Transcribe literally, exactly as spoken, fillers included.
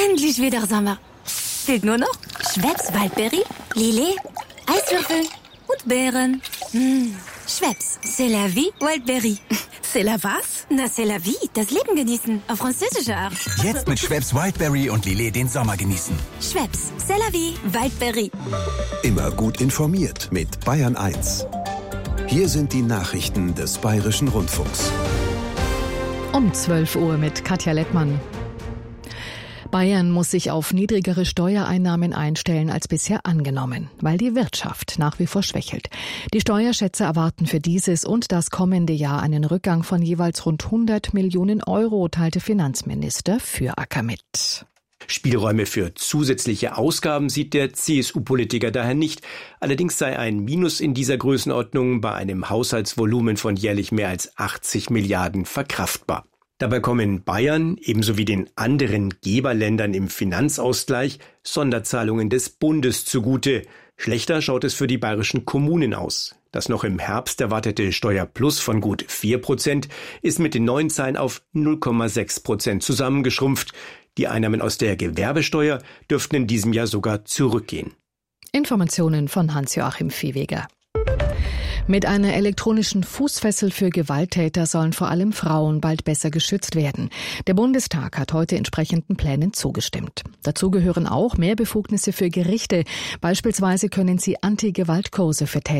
Endlich wieder Sommer. Fehlt nur noch Schweppes Waldbeere, Lillet, Eiswürfel und Beeren. Mmh. Schweppes, c'est la vie, Wildberry. C'est la was? Na, c'est la vie, das Leben genießen, auf französische Art. Jetzt mit Schweppes Wildberry und Lillet den Sommer genießen. Schweppes, c'est la vie, Wildberry. Immer gut informiert mit Bayern eins. Hier sind die Nachrichten des Bayerischen Rundfunks. Um zwölf Uhr mit Katja Lettmann. Bayern muss sich auf niedrigere Steuereinnahmen einstellen als bisher angenommen, weil die Wirtschaft nach wie vor schwächelt. Die Steuerschätzer erwarten für dieses und das kommende Jahr einen Rückgang von jeweils rund hundert Millionen Euro, teilte Finanzminister Fürracker mit. Spielräume für zusätzliche Ausgaben sieht der C S U-Politiker daher nicht. Allerdings sei ein Minus in dieser Größenordnung bei einem Haushaltsvolumen von jährlich mehr als achtzig Milliarden verkraftbar. Dabei kommen Bayern ebenso wie den anderen Geberländern im Finanzausgleich Sonderzahlungen des Bundes zugute. Schlechter schaut es für die bayerischen Kommunen aus. Das noch im Herbst erwartete Steuerplus von gut vier Prozent ist mit den neuen Zahlen auf null Komma sechs Prozent zusammengeschrumpft. Die Einnahmen aus der Gewerbesteuer dürften in diesem Jahr sogar zurückgehen. Informationen von Hans-Joachim Viehweger. Mit einer elektronischen Fußfessel für Gewalttäter sollen vor allem Frauen bald besser geschützt werden. Der Bundestag hat heute entsprechenden Plänen zugestimmt. Dazu gehören auch mehr Befugnisse für Gerichte. Beispielsweise können sie Anti-Gewalt-Kurse für Täter